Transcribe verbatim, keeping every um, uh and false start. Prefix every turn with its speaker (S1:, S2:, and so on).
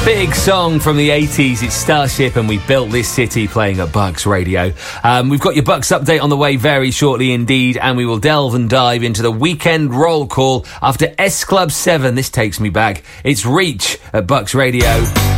S1: big song from the eighties. It's Starship and We Built This City playing at Bucks Radio. Um, we've got your Bucks update on the way very shortly indeed, and we will delve and dive into the weekend roll call after S Club seven. This takes me back. It's Reach at Bucks Radio.